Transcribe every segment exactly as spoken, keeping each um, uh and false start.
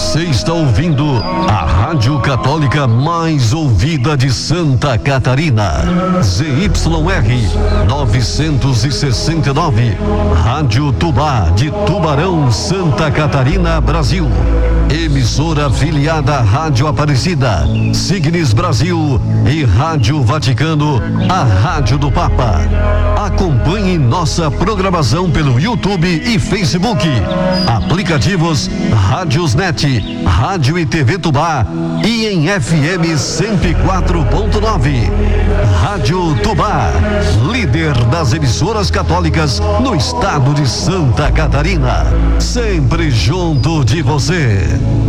Você está ouvindo a Rádio Católica mais ouvida de Santa Catarina. Z Y R novecentos e sessenta e nove. Rádio Tubá de Tubarão, Santa Catarina, Brasil. Emissora afiliada à Rádio Aparecida, Signes Brasil e Rádio Vaticano, a Rádio do Papa. Acompanhe nossa programação pelo YouTube e Facebook. Aplicativos Rádiosnet, Rádio e T V Tubá e em F M cento e quatro ponto nove. Rádio Tubá, líder das emissoras católicas no estado de Santa Catarina. Sempre junto de você.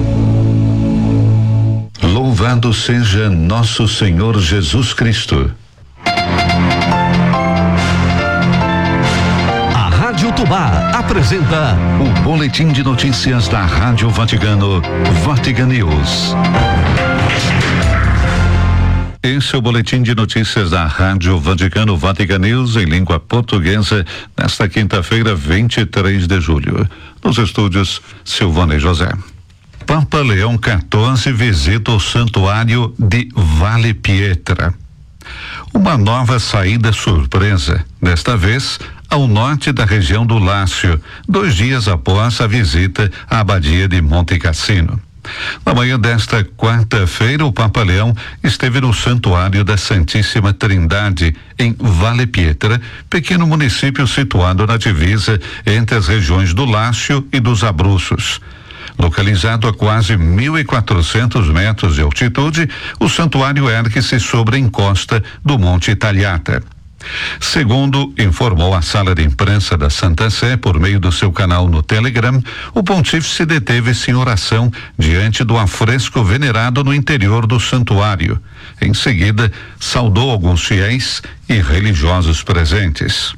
Louvado seja nosso Senhor Jesus Cristo. A Rádio Tubá apresenta o boletim de notícias da Rádio Vaticano, Vatican News. Esse é o boletim de notícias da Rádio Vaticano, Vatican News, em língua portuguesa, nesta quinta-feira, vinte e três de julho. Nos estúdios, Silvana e José. Papa Leão quatorze visita o santuário de Vale Pietra. Uma nova saída surpresa, desta vez ao norte da região do Lácio, dois dias após a visita à abadia de Monte Cassino. Na manhã desta quarta-feira, o Papa Leão esteve no Santuário da Santíssima Trindade, em Vale Pietra, pequeno município situado na divisa entre as regiões do Lácio e dos Abruzos. Localizado a quase mil e quatrocentos metros de altitude, o santuário ergue-se sobre a encosta do Monte Tagliata. Segundo informou a sala de imprensa da Santa Sé por meio do seu canal no Telegram, o pontífice deteve-se em oração diante do afresco venerado no interior do santuário. Em seguida, saudou alguns fiéis e religiosos presentes.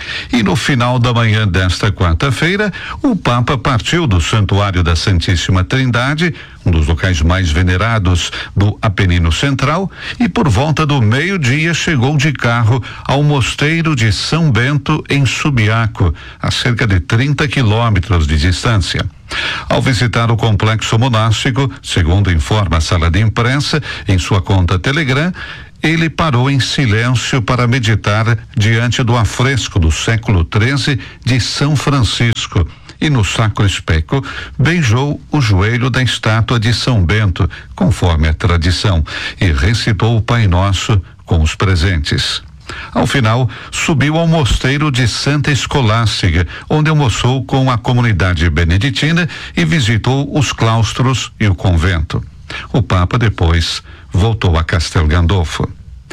E no final da manhã desta quarta-feira, o Papa partiu do Santuário da Santíssima Trindade, um dos locais mais venerados do Apenino Central, e por volta do meio-dia chegou de carro ao Mosteiro de São Bento, em Subiaco, a cerca de trinta quilômetros de distância. Ao visitar o complexo monástico, segundo informa a sala de imprensa em sua conta Telegram, ele parou em silêncio para meditar diante do afresco do século treze de São Francisco e no Sacro Especo beijou o joelho da estátua de São Bento, conforme a tradição, e recitou o Pai Nosso com os presentes. Ao final, subiu ao mosteiro de Santa Escolástica, onde almoçou com a comunidade beneditina e visitou os claustros e o convento. O Papa depois voltou a Castel Gandolfo.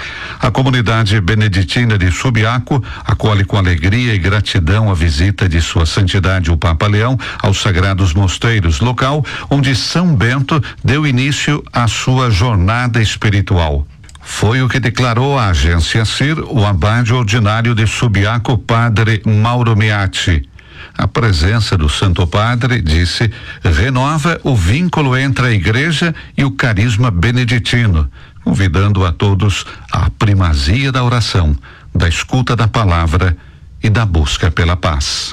A comunidade beneditina de Subiaco acolhe com alegria e gratidão a visita de Sua Santidade o Papa Leão aos sagrados mosteiros, local onde São Bento deu início à sua jornada espiritual. Foi o que declarou à agência C I R o abade ordinário de Subiaco, padre Mauro Miatti. A presença do Santo Padre, disse, renova o vínculo entre a Igreja e o carisma beneditino, convidando a todos à primazia da oração, da escuta da palavra e da busca pela paz.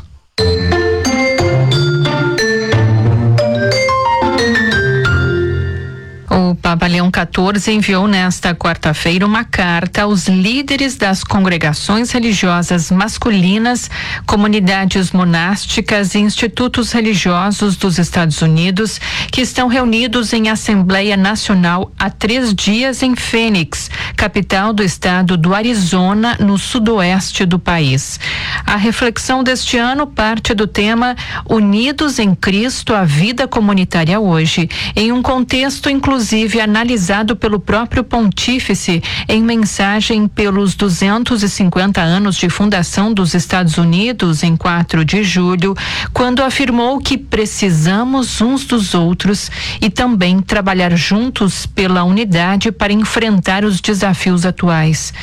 O Papa Leão quatorze enviou nesta quarta-feira uma carta aos líderes das congregações religiosas masculinas, comunidades monásticas e institutos religiosos dos Estados Unidos que estão reunidos em Assembleia Nacional há três dias em Phoenix, capital do estado do Arizona, no sudoeste do país. A reflexão deste ano parte do tema Unidos em Cristo, a vida comunitária hoje, em um contexto inclusive analisado pelo próprio pontífice em mensagem pelos duzentos e cinquenta anos de fundação dos Estados Unidos em quatro de julho, quando afirmou que precisamos uns dos outros e também trabalhar juntos pela unidade para enfrentar os desafios atuais.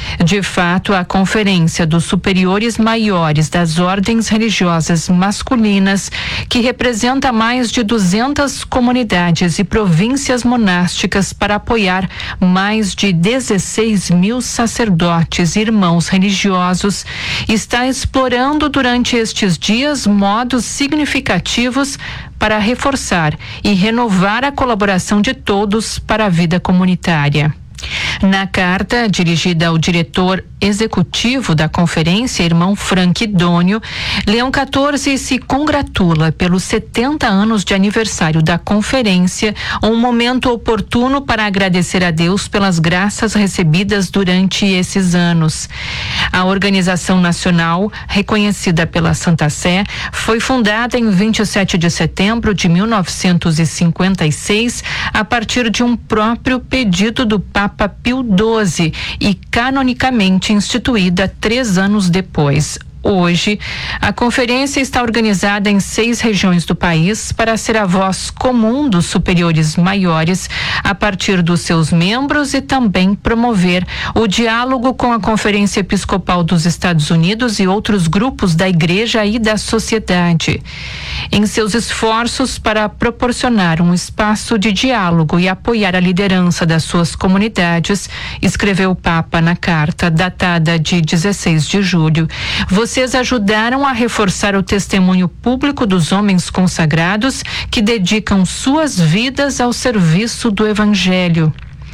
De fato, a Conferência dos Superiores Maiores das Ordens Religiosas Masculinas, que representa mais de duzentas comunidades e províncias monásticas para apoiar mais de dezesseis mil sacerdotes e irmãos religiosos, está explorando durante estes dias modos significativos para reforçar e renovar a colaboração de todos para a vida comunitária. Na carta dirigida ao diretor executivo da conferência, irmão Frank Dônio, Leão quatorze se congratula pelos setenta anos de aniversário da conferência, um momento oportuno para agradecer a Deus pelas graças recebidas durante esses anos. A organização nacional, reconhecida pela Santa Sé, foi fundada em vinte e sete de setembro de mil novecentos e cinquenta e seis, a partir de um próprio pedido do Papa Pio doze e canonicamente instituída três anos depois. Hoje, a conferência está organizada em seis regiões do país para ser a voz comum dos superiores maiores a partir dos seus membros e também promover o diálogo com a Conferência Episcopal dos Estados Unidos e outros grupos da Igreja e da sociedade. Em seus esforços para proporcionar um espaço de diálogo e apoiar a liderança das suas comunidades, escreveu o Papa na carta datada de dezesseis de julho, vocês ajudaram a reforçar o testemunho público dos homens consagrados que dedicam suas vidas ao serviço do Evangelho.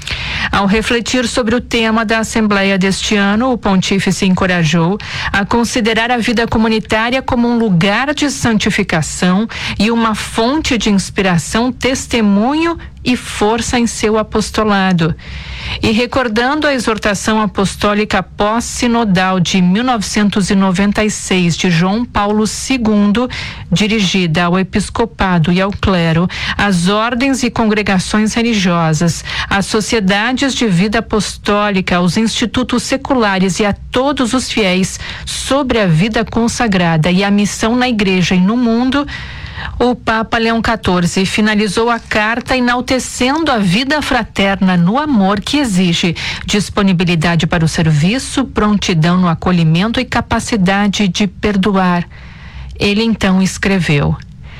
Ao refletir sobre o tema da Assembleia deste ano, o pontífice encorajou a considerar a vida comunitária como um lugar de santificação e uma fonte de inspiração, testemunho e força em seu apostolado. E recordando a exortação apostólica pós-sinodal de mil novecentos e noventa e seis de João Paulo segundo, dirigida ao episcopado e ao clero, às ordens e congregações religiosas, às sociedades de vida apostólica, aos institutos seculares e a todos os fiéis sobre a vida consagrada e a missão na igreja e no mundo, o Papa Leão quatorze finalizou a carta enaltecendo a vida fraterna no amor que exige disponibilidade para o serviço, prontidão no acolhimento e capacidade de perdoar. Ele então escreveu: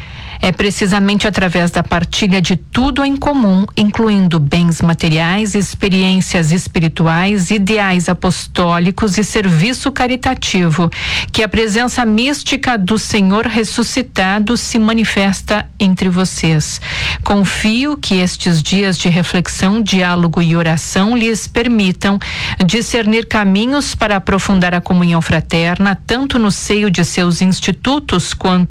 é precisamente através da partilha de tudo em comum, incluindo bens materiais, experiências espirituais, ideais apostólicos e serviço caritativo, que a presença mística do Senhor ressuscitado se manifesta entre vocês. Confio que estes dias de reflexão, diálogo e oração lhes permitam discernir caminhos para aprofundar a comunhão fraterna, tanto no seio de seus institutos quanto